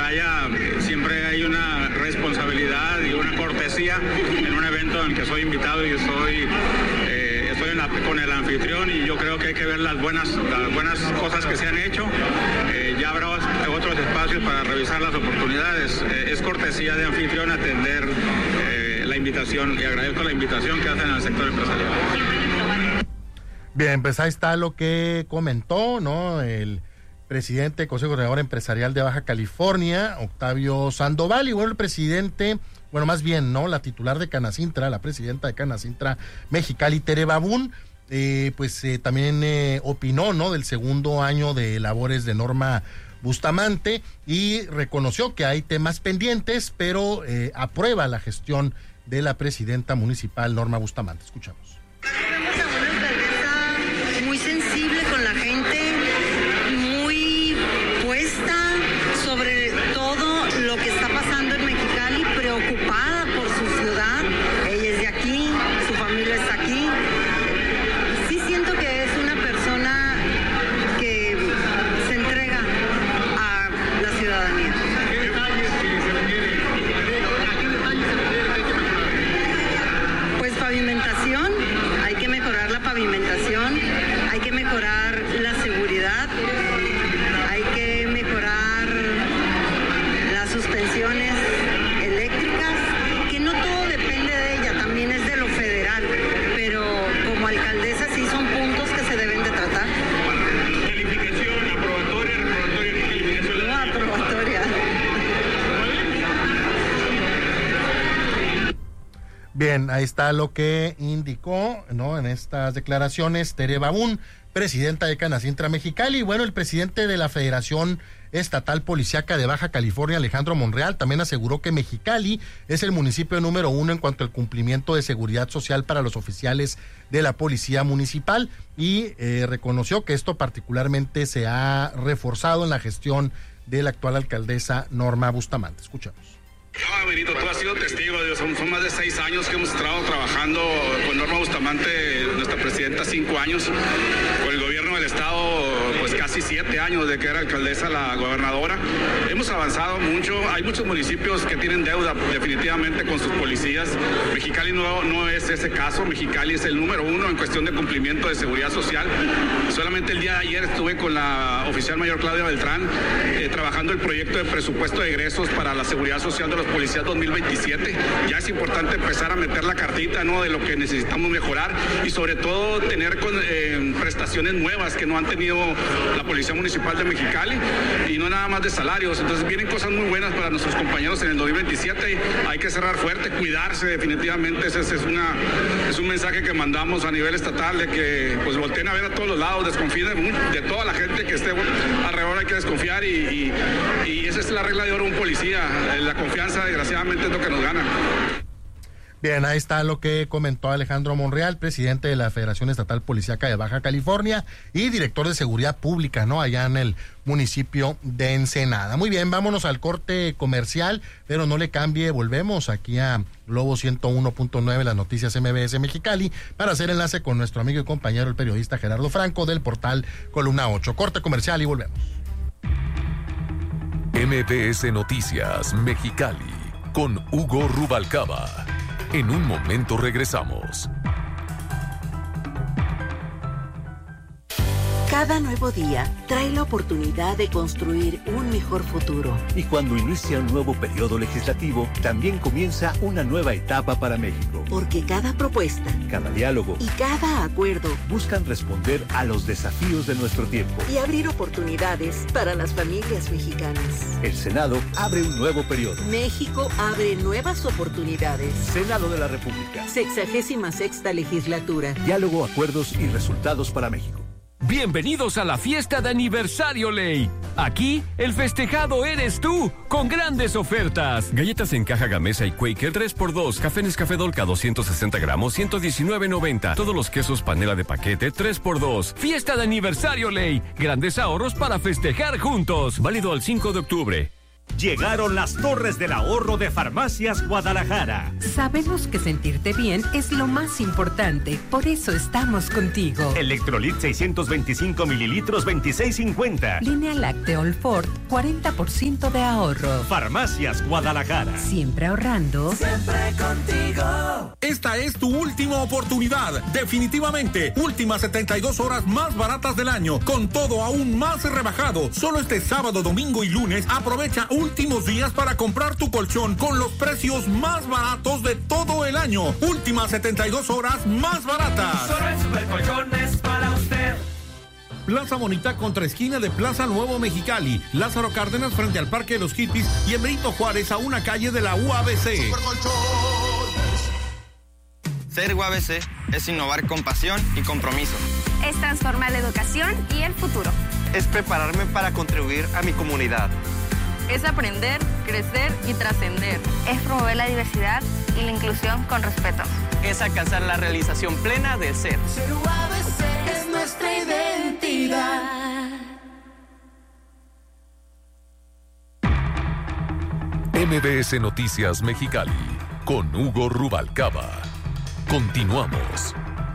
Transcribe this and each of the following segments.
vaya, siempre hay una responsabilidad y una cortesía en un evento en el que soy invitado y estoy con el anfitrión, y yo creo que hay que ver las buenas cosas que se han hecho. Ya habrá otros espacios para revisar las oportunidades. Es cortesía de anfitrión atender la invitación, y agradezco la invitación que hacen al sector empresarial. Bien, pues ahí está lo que comentó, ¿no?, el presidente del Consejo Coordinador Empresarial de Baja California, Octavio Sandoval. Y bueno, el presidente, más bien, ¿no?, la titular de Canacintra, la presidenta de Canacintra Mexicali, Tere Babún, también opinó, ¿no?, del segundo año de labores de Norma Bustamante, y reconoció que hay temas pendientes, pero aprueba la gestión de la presidenta municipal Norma Bustamante. Escuchamos. Vemos a una alcaldesa muy sensible con la gente, muy puesta sobre todo lo que está pasando en Mexicali, preocupada por su ciudad. Ella es de aquí, su familia está aquí. Sí siento que es una persona que se entrega a la ciudadanía. ¿Qué detalles se refiere? ¿A qué detalles se refiere que hay que mejorar? Pues pavimentación, hay que mejorar la pavimentación, hay que mejorar la seguridad, hay que mejorar las suspensiones eléctricas, que no todo depende de ella, también es de lo federal, pero como alcaldesa sí son puntos que se deben de tratar. Calificación, aprobatoria, reprobatoria, calificación. No aprobatoria. Bien, ahí está lo que indicó, ¿no?, en estas declaraciones Tere Babún, presidenta de Canacintra Mexicali. Y bueno, el presidente de la Federación Estatal Policíaca de Baja California, Alejandro Monreal, también aseguró que Mexicali es el municipio número 1 en cuanto al cumplimiento de seguridad social para los oficiales de la Policía Municipal, y reconoció que esto particularmente se ha reforzado en la gestión de la actual alcaldesa Norma Bustamante. Escuchamos. No, Benito, tú has sido testigo, son más de 6 años que hemos estado trabajando con Norma Bustamante, nuestra presidenta, 5 años, con el gobierno del estado, pues casi 7 años de que era alcaldesa la gobernadora. Hemos avanzado mucho, hay muchos municipios que tienen deuda definitivamente con sus policías. Mexicali no es ese caso, Mexicali es el número 1 en cuestión de cumplimiento de seguridad social. Solamente el día de ayer estuve con la oficial mayor Claudia Beltrán trabajando el proyecto de presupuesto de egresos para la seguridad social de los policías 2027. Ya es importante empezar a meter la cartita, ¿no?, de lo que necesitamos mejorar, y sobre todo tener prestaciones nuevas que no han tenido la Policía Municipal de Mexicali, y no nada más de salarios. Entonces vienen cosas muy buenas para nuestros compañeros en el 2027. Hay que cerrar fuerte, cuidarse definitivamente. Ese es un mensaje que mandamos a nivel estatal, de que pues volteen a ver a todos los lados, desconfíen de toda la gente que esté alrededor. Hay que desconfiar, y esa es la regla de oro de un policía. La confianza, desgraciadamente, es lo que nos gana. Bien, ahí está lo que comentó Alejandro Monreal, presidente de la Federación Estatal Policíaca de Baja California y director de Seguridad Pública, ¿no?, allá en el municipio de Ensenada. Muy bien, vámonos al corte comercial, pero no le cambie, volvemos aquí a Globo 101.9, las noticias MBS Mexicali, para hacer enlace con nuestro amigo y compañero, el periodista Gerardo Franco, del portal Columna 8. Corte comercial y volvemos. MBS Noticias Mexicali, con Hugo Rubalcaba. En un momento regresamos. Cada nuevo día trae la oportunidad de construir un mejor futuro. Y cuando inicia un nuevo periodo legislativo, también comienza una nueva etapa para México. Porque cada propuesta, cada diálogo y cada acuerdo buscan responder a los desafíos de nuestro tiempo y abrir oportunidades para las familias mexicanas. El Senado abre un nuevo periodo. México abre nuevas oportunidades. Senado de la República. 66ª legislatura. Diálogo, acuerdos y resultados para México. Bienvenidos a la fiesta de aniversario Ley. Aquí, el festejado eres tú, con grandes ofertas. Galletas en caja Gamesa y Quaker 3x2. Café Nescafé Dolca 260 gramos, 119.90. Todos los quesos panela de paquete 3x2. Fiesta de aniversario Ley. Grandes ahorros para festejar juntos. Válido al 5 de octubre. Llegaron las Torres del Ahorro de Farmacias Guadalajara. Sabemos que sentirte bien es lo más importante, por eso estamos contigo. Electrolit 625 mililitros, 26.50. Línea Láctea Olfort, 40% de ahorro. Farmacias Guadalajara. Siempre ahorrando. Siempre contigo. Esta es tu última oportunidad. Definitivamente, últimas 72 horas más baratas del año, con todo aún más rebajado. Solo este sábado, domingo y lunes, aprovecha últimos días para comprar tu colchón con los precios más baratos de todo el año. Últimas 72 horas más baratas. Solo el Supercolchón es para usted. Plaza Bonita contra esquina de Plaza Nuevo Mexicali, Lázaro Cárdenas frente al Parque de los Hippies y en Benito Juárez a una calle de la UABC. Ser UABC es innovar con pasión y compromiso. Es transformar la educación y el futuro. Es prepararme para contribuir a mi comunidad. Es aprender, crecer y trascender. Es promover la diversidad y la inclusión con respeto. Es alcanzar la realización plena del ser. Ser UABC es nuestra identidad. MBS Noticias Mexicali con Hugo Rubalcaba. Continuamos.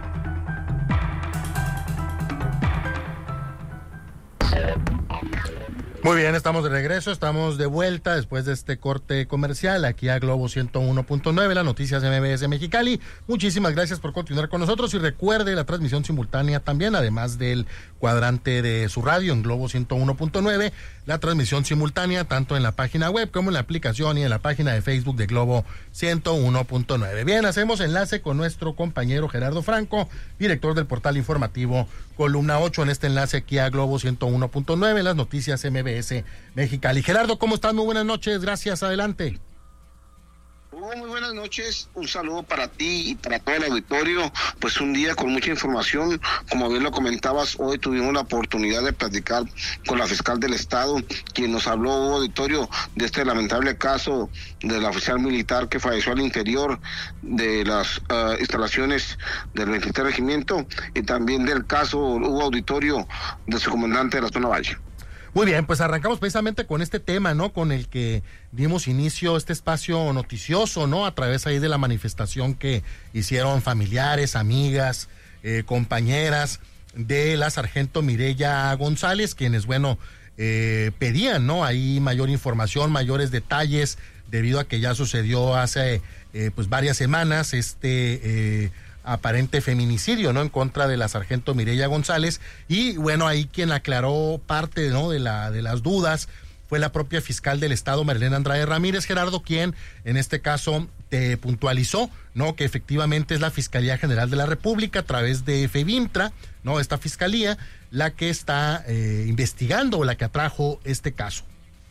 Muy bien, estamos de regreso, estamos de vuelta después de este corte comercial aquí a Globo 101.9, las noticias de MBS Mexicali. Muchísimas gracias por continuar con nosotros y recuerde la transmisión simultánea también, además del cuadrante de su radio en Globo 101.9, la transmisión simultánea tanto en la página web como en la aplicación y en la página de Facebook de Globo 101.9. Bien, hacemos enlace con nuestro compañero Gerardo Franco, director del portal informativo Columna 8, en este enlace aquí a Globo 101.9, las noticias MBS Mexicali. Gerardo, ¿cómo estás? Muy buenas noches, gracias, adelante. Muy buenas noches, un saludo para ti y para todo el auditorio. Pues un día con mucha información, como bien lo comentabas, hoy tuvimos la oportunidad de platicar con la fiscal del estado, quien nos habló, auditorio, de este lamentable caso de la oficial militar que falleció al interior de las instalaciones del 23 Regimiento, y también del caso, auditorio, de su comandante de la zona Valle. Muy bien, pues arrancamos precisamente con este tema, ¿no? Con el que dimos inicio a este espacio noticioso, ¿no? A través ahí de la manifestación que hicieron familiares, amigas, compañeras de la sargento Mireya González, quienes, bueno, pedían, ¿no? Ahí mayor información, mayores detalles, debido a que ya sucedió hace, pues, varias semanas aparente feminicidio, ¿no? En contra de la sargento Mireya González, y bueno, ahí quien aclaró parte, ¿no? de las dudas fue la propia fiscal del estado, Marilena Andrade Ramírez, Gerardo, quien en este caso te puntualizó, ¿no? Que efectivamente es la Fiscalía General de la República a través de FEBIMTRA, ¿no? Esta fiscalía, la que está investigando o la que atrajo este caso.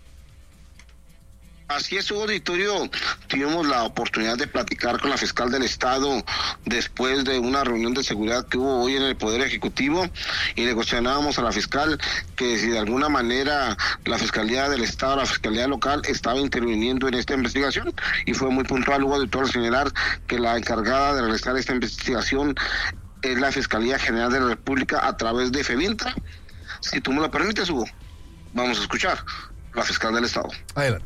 Así es, auditorio, tuvimos la oportunidad de platicar con la fiscal del estado después de una reunión de seguridad que hubo hoy en el Poder Ejecutivo, y le cuestionábamos a la fiscal que si de alguna manera la Fiscalía del Estado, la Fiscalía Local estaba interviniendo en esta investigación, y fue muy puntual, Hugo, auditorio, señalar que la encargada de realizar esta investigación es la Fiscalía General de la República a través de FEBIMTRA. Si tú me lo permites, Hugo, vamos a escuchar a la fiscal del estado. Adelante.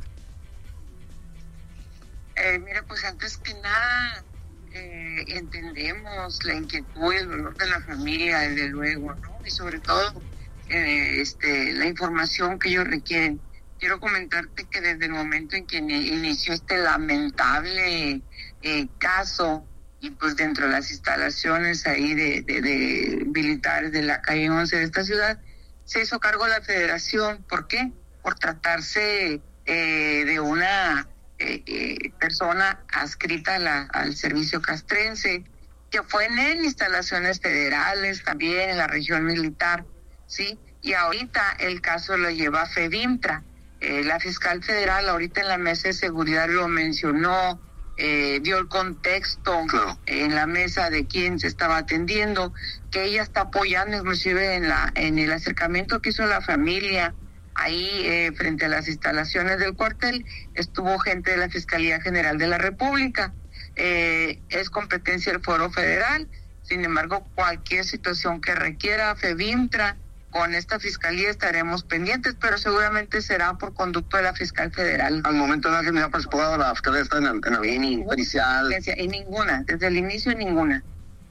Mira, pues antes que nada entendemos la inquietud y el dolor de la familia, desde luego, ¿no? Y sobre todo la información que ellos requieren. Quiero comentarte que desde el momento en que inició este lamentable caso, y pues dentro de las instalaciones ahí de militares de la calle 11 de esta ciudad, se hizo cargo la federación. ¿Por qué? Por tratarse de una persona adscrita al servicio castrense, que fue en instalaciones federales, también en la región militar, ¿sí? Y ahorita el caso lo lleva FEBIMTRA. La fiscal federal ahorita en la mesa de seguridad lo mencionó, dio el contexto en la mesa de quién se estaba atendiendo, que ella está apoyando inclusive en el acercamiento que hizo la familia. Ahí, frente a las instalaciones del cuartel, estuvo gente de la Fiscalía General de la República. Es competencia del Foro Federal. Sin embargo, cualquier situación que requiera FEBIMTRA, con esta fiscalía estaremos pendientes, pero seguramente será por conducto de la fiscal federal. Al momento de que me ha participado la fiscalía está en la pericial. En ninguna, desde el inicio en ninguna.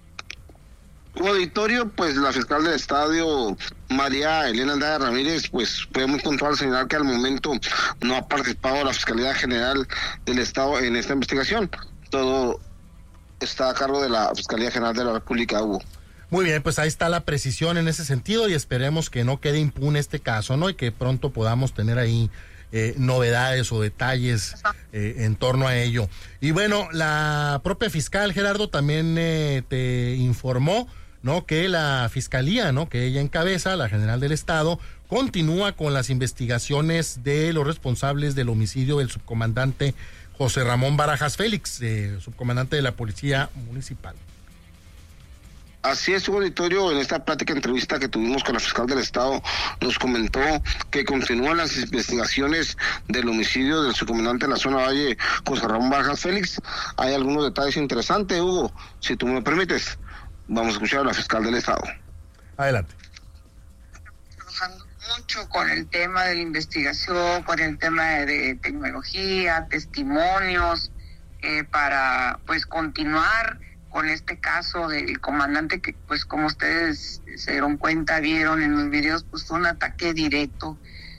Auditorio, pues la fiscal del Estado, María Elena Andrade Ramírez, pues fue muy puntual señalar que al momento no ha participado la Fiscalía General del Estado en esta investigación. Todo está a cargo de la Fiscalía General de la República, Hugo. Muy bien, pues ahí está la precisión en ese sentido y esperemos que no quede impune este caso, ¿no? Y que pronto podamos tener ahí novedades o detalles en torno a ello. Y bueno, la propia fiscal, Gerardo, también te informó, ¿no?, que la fiscalía, ¿no?, que ella encabeza, la General del Estado, continúa con las investigaciones de los responsables del homicidio del subcomandante José Ramón Barajas Félix, subcomandante de la Policía Municipal. Así es, su auditorio, en esta plática entrevista que tuvimos con la fiscal del Estado, nos comentó que continúan las investigaciones del homicidio del subcomandante de la zona Valle, José Ramón Barajas Félix. Hay algunos detalles interesantes, Hugo, si tú me permites. Vamos a escuchar a la fiscal del Estado. Adelante. Trabajando mucho con el tema de la investigación, con el tema de tecnología, testimonios, para pues continuar con este caso del comandante que, pues como ustedes se dieron cuenta, vieron en los videos, pues fue un ataque directo.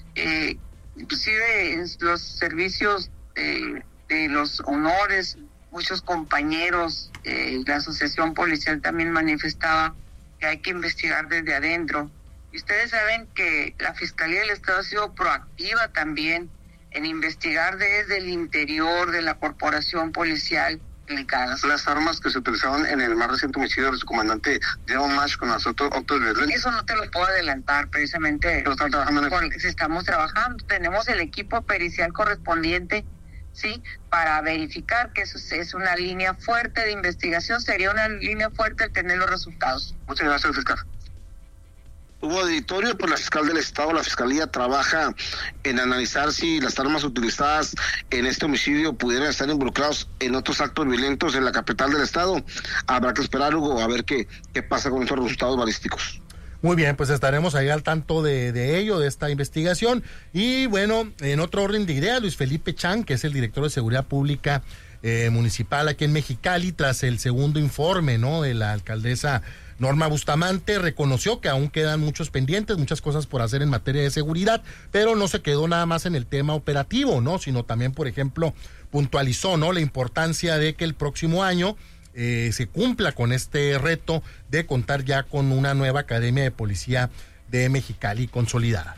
Inclusive en los servicios de los honores, muchos compañeros, la asociación policial también manifestaba que hay que investigar desde adentro. Y ustedes saben que la Fiscalía del Estado ha sido proactiva también en investigar desde el interior de la corporación policial. Las armas que se utilizaron en el más reciente homicidio del subcomandante dieron match con los otros violentos. Eso no te lo puedo adelantar, precisamente. Estamos trabajando, tenemos el equipo pericial correspondiente, sí, para verificar que eso es una línea fuerte de investigación, sería una línea fuerte el tener los resultados. Muchas gracias, fiscal. Hubo auditorio por la fiscal del Estado. La fiscalía trabaja en analizar si las armas utilizadas en este homicidio pudieran estar involucrados en otros actos violentos en la capital del Estado. Habrá que esperar, Hugo, a ver qué pasa con estos resultados balísticos. Muy bien, pues estaremos ahí al tanto de ello, de esta investigación. Y bueno, en otro orden de ideas, Luis Felipe Chan, que es el director de Seguridad Pública municipal aquí en Mexicali, tras el segundo informe, ¿no?, de la alcaldesa Norma Bustamante, reconoció que aún quedan muchos pendientes, muchas cosas por hacer en materia de seguridad, pero no se quedó nada más en el tema operativo, ¿no?, sino también, por ejemplo, puntualizó, ¿no?, la importancia de que el próximo año se cumpla con este reto de contar ya con una nueva academia de policía de Mexicali consolidada.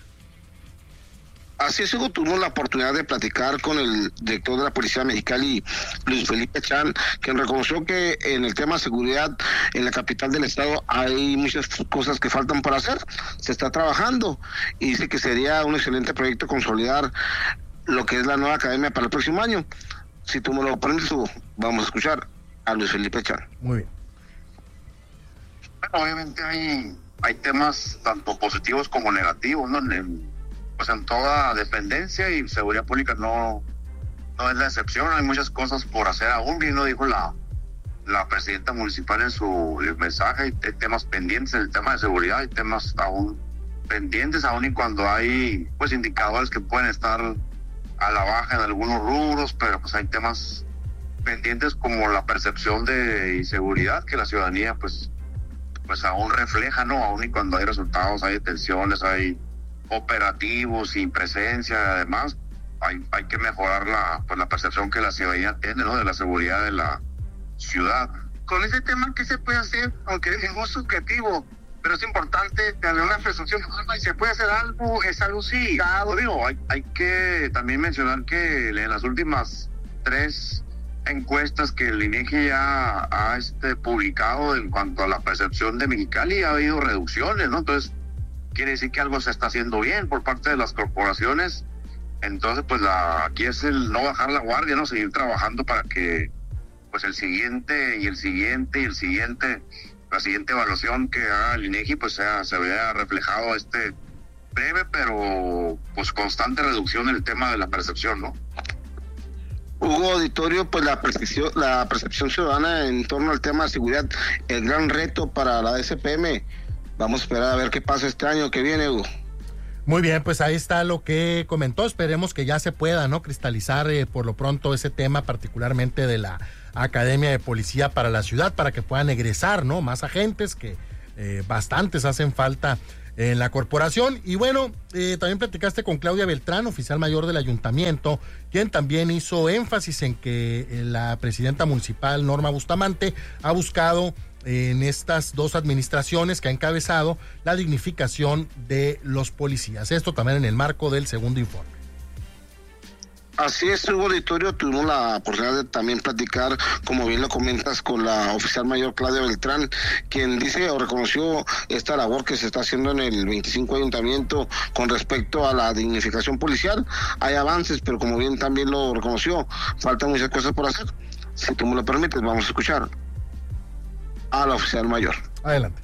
Así es, Hugo, tuvimos la oportunidad de platicar con el director de la Policía de Mexicali, Luis Felipe Chan, quien reconoció que en el tema de seguridad en la capital del estado hay muchas cosas que faltan por hacer, se está trabajando y dice que sería un excelente proyecto consolidar lo que es la nueva academia para el próximo año. Si tú me lo permites, Hugo, vamos a escuchar a Luis Felipe Chan. Muy bien. Bueno, obviamente hay temas tanto positivos como negativos, ¿no? Pues en toda dependencia, y seguridad pública no es la excepción. Hay muchas cosas por hacer aún, bien lo dijo la presidenta municipal en su mensaje. Hay temas pendientes en el tema de seguridad, hay temas aún pendientes, aún y cuando hay pues indicadores que pueden estar a la baja en algunos rubros, pero pues hay temas pendientes como la percepción de inseguridad que la ciudadanía pues aún refleja, ¿no? Aún y cuando hay resultados, hay detenciones, hay operativos y presencia, además hay que mejorar la percepción que la ciudadanía tiene, ¿no?, de la seguridad de la ciudad. Con ese tema, ¿qué se puede hacer? Aunque es muy subjetivo, pero es importante tener una presunción. ¿Se puede hacer algo? ¿Es algo sí? Digo, hay que también mencionar que en las últimas 3 encuestas que el INEGI ya ha publicado en cuanto a la percepción de Mexicali, ha habido reducciones, ¿no? Entonces quiere decir que algo se está haciendo bien por parte de las corporaciones. Entonces pues aquí es el no bajar la guardia, no seguir trabajando para que pues el siguiente y el siguiente y el siguiente, la siguiente evaluación que haga el INEGI pues se vea reflejado breve pero pues constante reducción en el tema de la percepción, ¿no? Hugo, auditorio, pues la percepción ciudadana en torno al tema de seguridad, el gran reto para la SPM vamos a esperar a ver qué pasa este año que viene, Hugo. Muy bien, pues ahí está lo que comentó. Esperemos que ya se pueda, ¿no?, cristalizar por lo pronto ese tema, particularmente de la Academia de Policía para la ciudad, para que puedan egresar, ¿no?, más agentes, que bastantes hacen falta en la corporación. Y bueno, también platicaste con Claudia Beltrán, oficial mayor del ayuntamiento, quien también hizo énfasis en que la presidenta municipal, Norma Bustamante, ha buscado en estas dos administraciones que ha encabezado la dignificación de los policías. Esto también en el marco del segundo informe. Así es, Hugo Auditorio, tuvimos la oportunidad de también platicar, como bien lo comentas, con la oficial mayor Claudia Beltrán, quien dice o reconoció esta labor que se está haciendo en el 25 ayuntamiento con respecto a la dignificación policial. Hay avances, pero como bien también lo reconoció, faltan muchas cosas por hacer. Si tú me lo permites, vamos a escuchar a la oficial mayor. Adelante.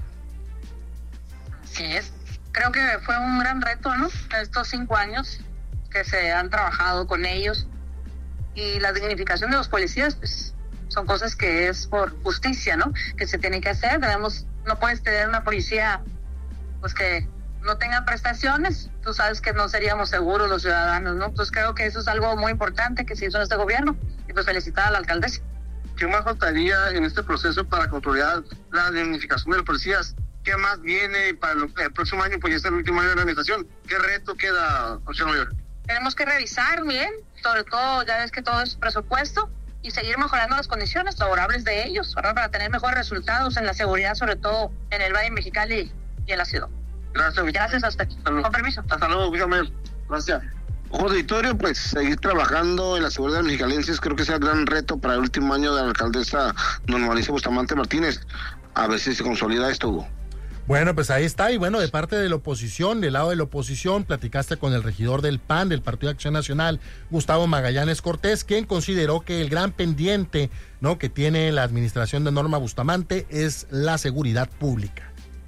Así es. Creo que fue un gran reto, ¿no? Estos 5 años que se han trabajado con ellos, y la dignificación de los policías, pues son cosas que es por justicia, ¿no?, que se tiene que hacer. No puedes tener una policía pues que no tenga prestaciones. Tú sabes que no seríamos seguros los ciudadanos, ¿no? Entonces creo que eso es algo muy importante que se hizo en este gobierno, y pues felicitar a la alcaldesa. ¿Qué más faltaría en este proceso para controlar la dignificación de los policías? ¿Qué más viene para el próximo año? Pues ya está el último año de la administración. ¿Qué reto queda, oficial mayor? Tenemos que revisar bien, sobre todo, ya ves que todo es presupuesto, y seguir mejorando las condiciones laborables de ellos, ¿verdad?, para tener mejores resultados en la seguridad, sobre todo en el Valle Mexicali y en la ciudad. Gracias. Gracias, hasta aquí. Con permiso. Hasta luego, oficial. Gracias. Auditorio, pues seguir trabajando en la seguridad de los mexicalenses creo que es el gran reto para el último año de la alcaldesa Norma Bustamante Martínez. A ver si se consolida esto, Hugo. Bueno, pues ahí está. Y bueno, de parte de la oposición, del lado de la oposición, platicaste con el regidor del PAN, del Partido de Acción Nacional, Gustavo Magallanes Cortés, quien consideró que el gran pendiente, ¿no?, que tiene la administración de Norma Bustamante es la seguridad pública.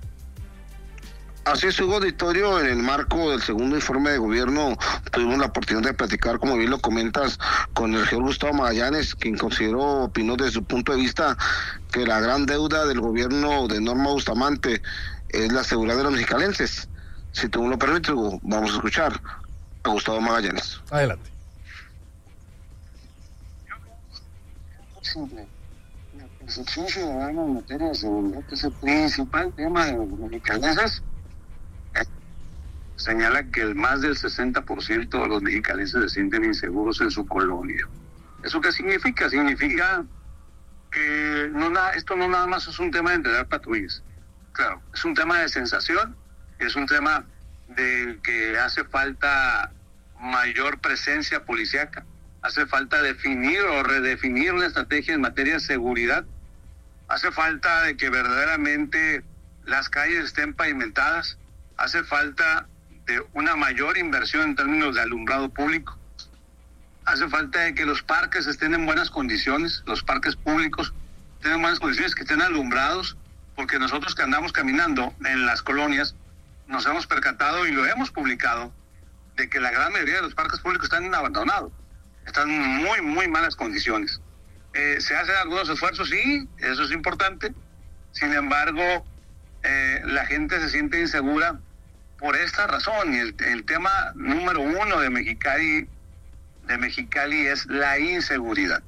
Así es, Hugo Auditorio, en el marco del segundo informe de gobierno tuvimos la oportunidad de platicar, como bien lo comentas, con el regidor Gustavo Magallanes, quien opinó desde su punto de vista que la gran deuda del gobierno de Norma Bustamante es la seguridad de los mexicalenses. Si tú me lo permites, Hugo, vamos a escuchar a Gustavo Magallanes. Adelante. La percepción ciudadana en materia de seguridad es el principal tema de los mexicalenses. Señala que más del 60% de los mexicalenses se sienten inseguros en su colonia. ¿Eso qué significa? Significa que esto no nada más es un tema de entregar patrullas. Claro, es un tema de sensación, es un tema de que hace falta mayor presencia policíaca, hace falta definir o redefinir una estrategia en materia de seguridad, hace falta de que verdaderamente las calles estén pavimentadas, hace falta de una mayor inversión en términos de alumbrado público, hace falta de que los parques estén en buenas condiciones, los parques públicos estén en buenas condiciones, que estén alumbrados, porque nosotros que andamos caminando en las colonias nos hemos percatado y lo hemos publicado de que la gran mayoría de los parques públicos están abandonados, están en muy, muy malas condiciones. Se hacen algunos esfuerzos, sí, eso es importante, sin embargo, la gente se siente insegura por esta razón, y el tema número 1 de Mexicali es la inseguridad.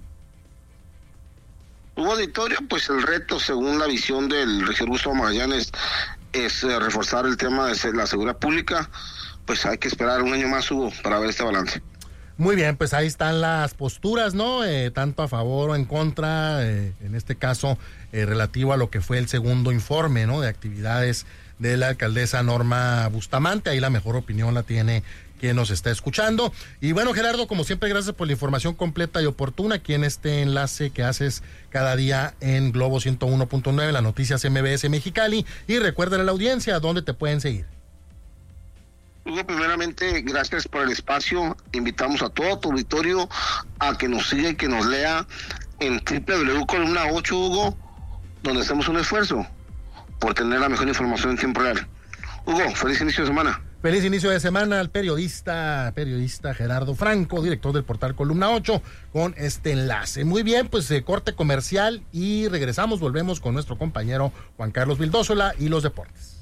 Hugo Auditorio, pues el reto, según la visión del regidor Gustavo Magallanes, es reforzar el tema de la seguridad pública. Pues hay que esperar un año más, Hugo, para ver este balance. Muy bien, pues ahí están las posturas, ¿no? Tanto a favor o en contra, en este caso relativo a lo que fue el segundo informe, ¿no?, de actividades de la alcaldesa Norma Bustamante. Ahí la mejor opinión la tiene quien nos está escuchando. Y bueno, Gerardo, como siempre, gracias por la información completa y oportuna aquí en este enlace que haces cada día en Globo 101.9, las noticias MBS Mexicali. Y recuérdale a la audiencia dónde te pueden seguir. Hugo, primeramente, gracias por el espacio. Invitamos a todo tu auditorio a que nos siga y que nos lea en www.columna 8, Hugo, donde hacemos un esfuerzo por tener la mejor información en tiempo real. Hugo, feliz inicio de semana. Feliz inicio de semana al periodista Gerardo Franco, director del portal Columna 8, con este enlace. Muy bien, pues corte comercial y volvemos con nuestro compañero Juan Carlos Vildósola y los deportes.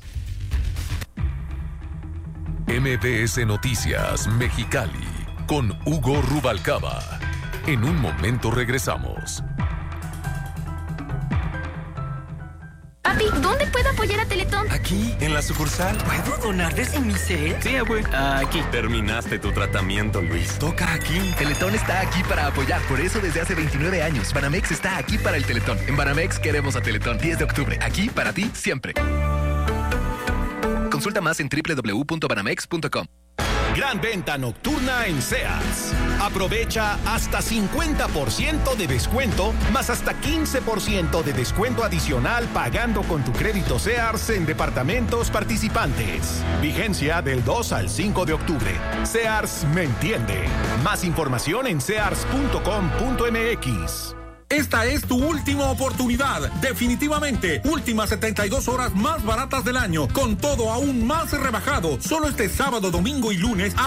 MBS Noticias Mexicali con Hugo Rubalcaba. En un momento regresamos. Papi, ¿dónde puedo apoyar a Teletón? Aquí, en la sucursal. ¿Puedo donar desde mi cel? Sí, abue. Aquí. Terminaste tu tratamiento, Luis. Toca aquí. Teletón está aquí para apoyar. Por eso desde hace 29 años. Banamex está aquí para el Teletón. En Banamex queremos a Teletón. 10 de octubre. Aquí para ti, siempre. Consulta más en www.banamex.com. Gran venta nocturna en Sears. Aprovecha hasta 50% de descuento, más hasta 15% de descuento adicional pagando con tu crédito Sears en departamentos participantes. Vigencia del 2 al 5 de octubre. Sears me entiende. Más información en sears.com.mx. Esta es tu última oportunidad. Definitivamente, últimas 72 horas más baratas del año, con todo aún más rebajado. Solo este sábado, domingo y lunes